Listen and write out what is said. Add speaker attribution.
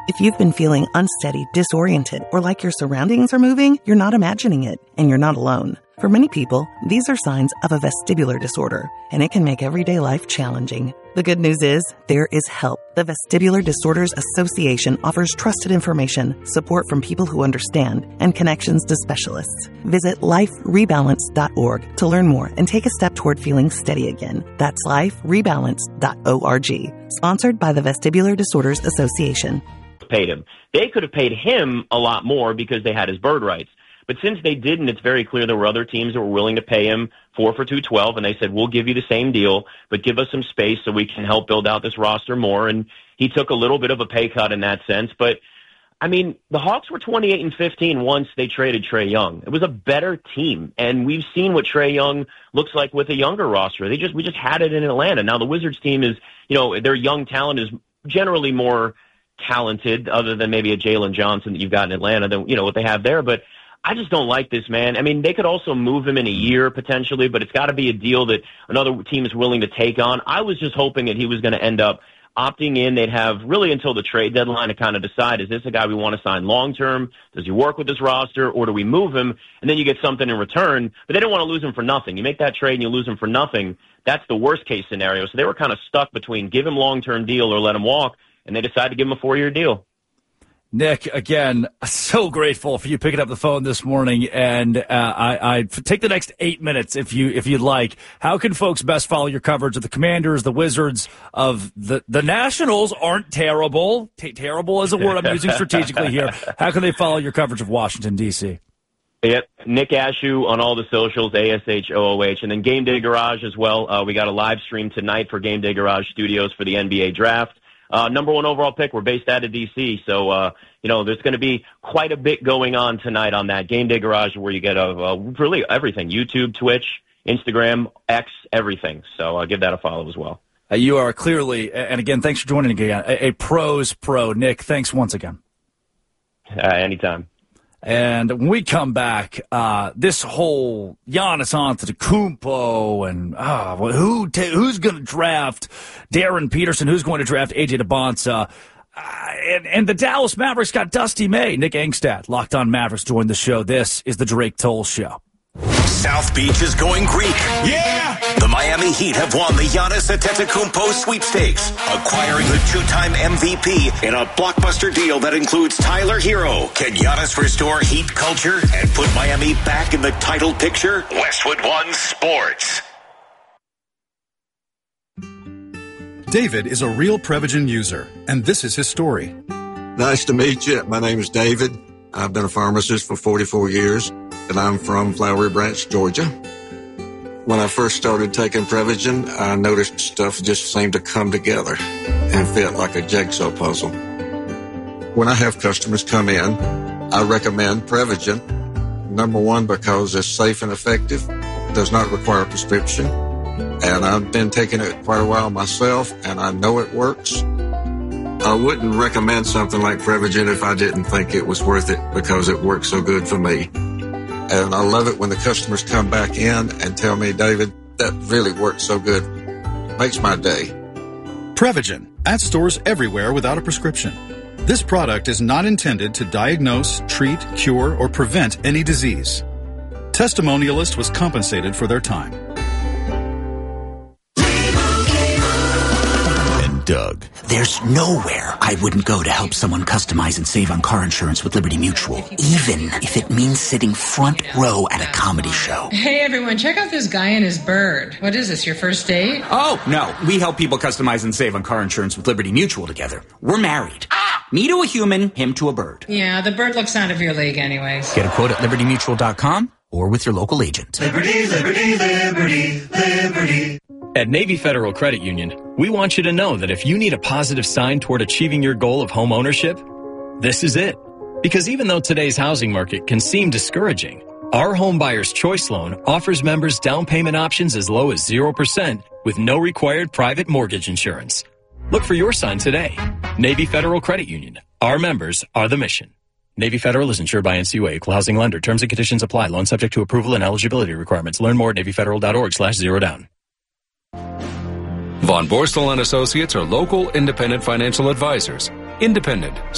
Speaker 1: If you've been feeling unsteady, disoriented, or like your surroundings are moving, you're not imagining it, and you're not alone. For many people, these are signs of a vestibular disorder, and it can make everyday life challenging. The good news is, there is help. The Vestibular Disorders Association offers trusted information, support from people who understand, and connections to specialists. Visit liferebalance.org to learn more and take a step toward feeling steady again. That's liferebalance.org. Sponsored by the Vestibular Disorders Association.
Speaker 2: Paid him. They could have paid him a lot more because they had his bird rights. But since they didn't, it's very clear there were other teams that were willing to pay him $4 for $212, and they said, we'll give you the same deal, but give us some space so we can help build out this roster more. And he took a little bit of a pay cut in that sense. But, I mean, the Hawks were 28-15 once they traded Trae Young. It was a better team, and we've seen what Trae Young looks like with a younger roster. We just had it in Atlanta. Now the Wizards team is, their young talent is generally more talented, other than maybe a Jalen Johnson that you've got in Atlanta, than, what they have there. But I just don't like this, man. I mean, they could also move him in a year potentially, but it's got to be a deal that another team is willing to take on. I was just hoping that he was going to end up opting in. They'd have really until the trade deadline to kind of decide, is this a guy we want to sign long-term? Does he work with this roster, or do we move him? And then you get something in return, but they don't want to lose him for nothing. You make that trade and you lose him for nothing. That's the worst-case scenario. So they were kind of stuck between give him long-term deal or let him walk, and they decided to give him a 4-year deal.
Speaker 3: Nick, again, so grateful for you picking up the phone this morning, and I take the next 8 minutes if you'd like. How can folks best follow your coverage of the Commanders, the Wizards, of the Nationals? Aren't terrible. Terrible is a word I'm using strategically here. How can they follow your coverage of Washington, D.C.?
Speaker 2: Yep, Nick Ashew on all the socials, ASHOOH, and then Game Day Garage as well. We got a live stream tonight for Game Day Garage Studios for the NBA Draft. Number 1 overall pick. We're based out of D.C., so, there's going to be quite a bit going on tonight on that Game Day Garage, where you get really everything, YouTube, Twitch, Instagram, X, everything. So give that a follow as well.
Speaker 3: You are clearly, and again, thanks for joining again, a pro's pro. Nick, thanks once again.
Speaker 2: Anytime.
Speaker 3: And when we come back, this whole Giannis Antetokounmpo and who's going to draft Darren Peterson, who's going to draft AJ DeBonsa, and the Dallas Mavericks got Dusty May. Nick Angstad, Locked On Mavericks, joined the show. This is the Drake Toll Show.
Speaker 4: South Beach is going Greek. Yeah! The Miami Heat have won the Giannis Antetokounmpo sweepstakes, acquiring the 2-time MVP in a blockbuster deal that includes Tyler Hero. Can Giannis restore Heat culture and put Miami back in the title picture? Westwood One Sports.
Speaker 5: David is a real Prevagen user, and this is his story.
Speaker 6: Nice to meet you. My name is David. I've been a pharmacist for 44 years, and I'm from Flowery Branch, Georgia. When I first started taking Prevagen, I noticed stuff just seemed to come together and fit like a jigsaw puzzle. When I have customers come in, I recommend Prevagen. Number 1, because it's safe and effective, does not require a prescription, and I've been taking it quite a while myself, and I know it works. I wouldn't recommend something like Prevagen if I didn't think it was worth it, because it works so good for me. And I love it when the customers come back in and tell me, David, that really works so good. Makes my day.
Speaker 5: Prevagen, at stores everywhere without a prescription. This product is not intended to diagnose, treat, cure, or prevent any disease. Testimonialist was compensated for their time.
Speaker 7: Doug. There's nowhere I wouldn't go to help someone customize and save on car insurance with Liberty Mutual, even if it means sitting front row at a comedy show.
Speaker 8: Hey everyone, check out this guy and his bird. What is this, your first date?
Speaker 9: Oh, no. We help people customize and save on car insurance with Liberty Mutual together. We're married. Me to a human, him to a bird.
Speaker 8: Yeah, the bird looks out of your league anyways.
Speaker 9: Get a quote at libertymutual.com or with your local agent.
Speaker 10: Liberty, liberty, liberty, liberty.
Speaker 11: At Navy Federal Credit Union, we want you to know that if you need a positive sign toward achieving your goal of home ownership, this is it. Because even though today's housing market can seem discouraging, our Home Buyer's Choice Loan offers members down payment options as low as 0% with no required private mortgage insurance. Look for your sign today. Navy Federal Credit Union. Our members are the mission. Navy Federal is insured by NCUA, Equal Housing Lender. Terms and conditions apply. Loan subject to approval and eligibility requirements. Learn more at NavyFederal.org/zerodown.
Speaker 12: Von Borstel and Associates are local independent financial advisors. Independent,